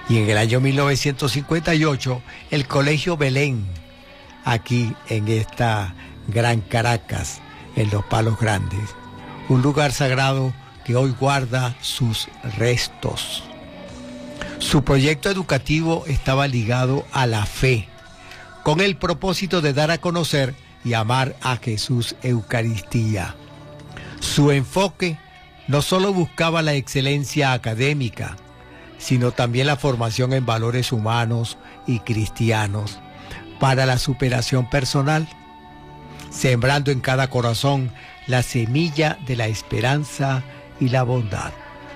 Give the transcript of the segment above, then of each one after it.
Y en el año 1958, el Colegio Belén, aquí en esta Gran Caracas, en Los Palos Grandes, un lugar sagrado que hoy guarda sus restos. Su proyecto educativo estaba ligado a la fe, con el propósito de dar a conocer y amar a Jesús Eucaristía. Su enfoque no solo buscaba la excelencia académica, sino también la formación en valores humanos y cristianos para la superación personal, sembrando en cada corazón la semilla de la esperanza y la bondad.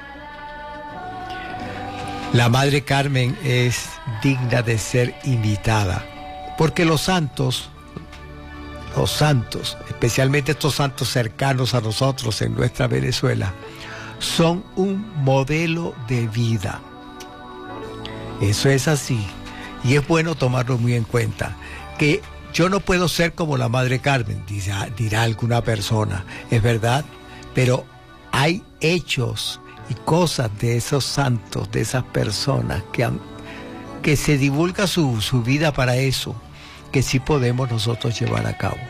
La Madre Carmen es digna de ser imitada, porque los santos, especialmente estos santos cercanos a nosotros en nuestra Venezuela, son un modelo de vida. Eso es así, y es bueno tomarlo muy en cuenta, que yo no puedo ser como la Madre Carmen, dirá alguna persona, es verdad, pero hay hechos y cosas de esos santos, de esas personas que se divulga su vida para eso, que sí podemos nosotros llevar a cabo.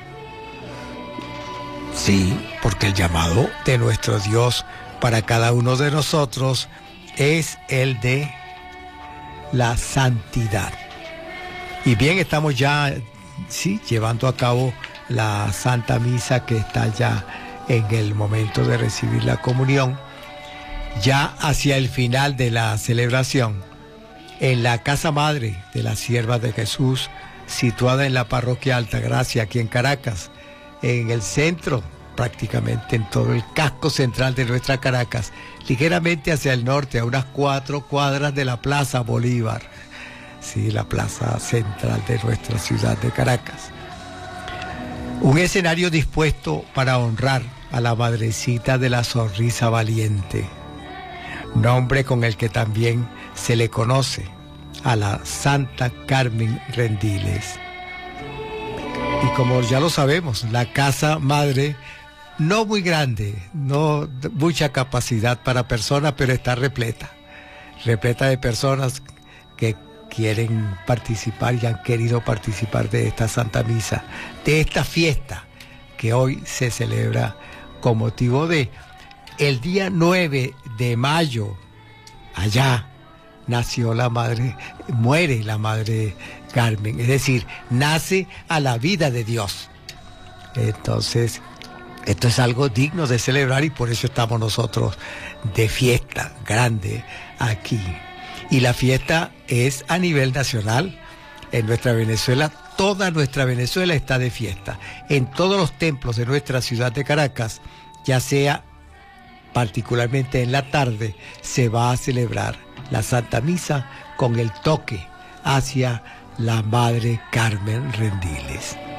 Sí, porque el llamado de nuestro Dios para cada uno de nosotros es el de la santidad. Y bien, estamos ya, sí, llevando a cabo la Santa Misa, que está ya en el momento de recibir la comunión, ya hacia el final de la celebración, en la Casa Madre de las Siervas de Jesús, situada en la Parroquia Altagracia, aquí en Caracas, en el centro, prácticamente en todo el casco central de nuestra Caracas, ligeramente hacia el norte, a unas 4 cuadras de la Plaza Bolívar, sí, la plaza central de nuestra ciudad de Caracas. Un escenario dispuesto para honrar a la Madrecita de la Sonrisa Valiente, nombre con el que también se le conoce a la Santa Carmen Rendiles. Y como ya lo sabemos, la Casa Madre, no muy grande, no mucha capacidad para personas, pero está repleta de personas que quieren participar y han querido participar de esta Santa Misa, de esta fiesta que hoy se celebra con motivo de el día 9 de mayo, allá nació la Madre, muere la Madre Carmen, es decir, nace a la vida de Dios. Entonces, esto es algo digno de celebrar y por eso estamos nosotros de fiesta grande aquí. Y la fiesta es a nivel nacional. En nuestra Venezuela, toda nuestra Venezuela está de fiesta. En todos los templos de nuestra ciudad de Caracas, ya sea particularmente en la tarde, se va a celebrar la Santa Misa con el toque hacia la Madre Carmen Rendiles.